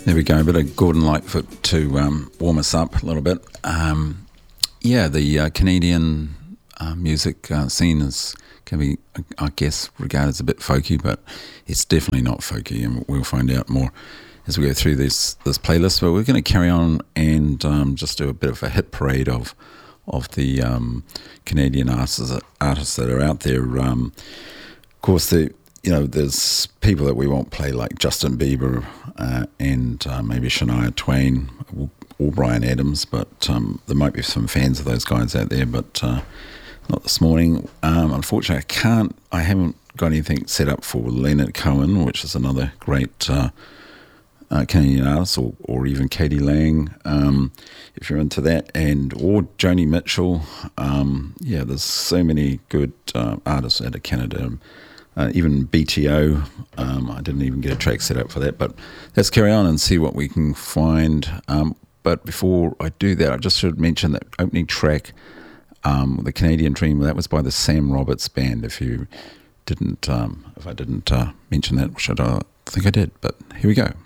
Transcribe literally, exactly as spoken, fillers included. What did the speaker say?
There we go, a bit of Gordon Lightfoot to um, warm us up a little bit. Um, yeah, the uh, Canadian uh, music uh, scene is can be, I guess, regarded as a bit folky, but it's definitely not folky, and we'll find out more as we go through this this playlist. But we're going to carry on and um, just do a bit of a hit parade of of the um, Canadian artists artists that are out there. Um, of course, the you know, there's people that we won't play like Justin Bieber uh, and uh, maybe Shania Twain or, or Bryan Adams, but um, there might be some fans of those guys out there, but uh, not this morning. Um, unfortunately, I can't, I haven't got anything set up for Leonard Cohen, which is another great uh, uh, Canadian artist, or, or even Katie Lang, um, if you're into that, and or Joni Mitchell. Um, yeah, there's so many good uh, artists out of Canada. Uh, even B T O, um, I didn't even get a track set up for that, but let's carry on and see what we can find. Um, but before I do that, I just should mention that opening track, um, The Canadian Dream, that was by the Sam Roberts Band. If you didn't, um, if I didn't uh, mention that, which I don't think I did, but here we go.